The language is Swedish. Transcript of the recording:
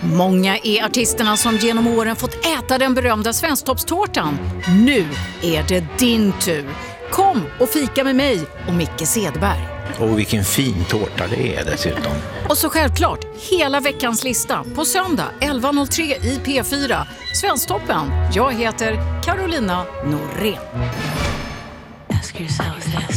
Många är artisterna som genom åren fått äta den berömda svensktoppstårtan. Nu är det din tur. Kom och fika med mig och Micke Sedberg. Och vilken fin tårta det är dessutom. Och så självklart, hela veckans lista på söndag 11.03 i P4. Svensktoppen. Jag heter Carolina Norén.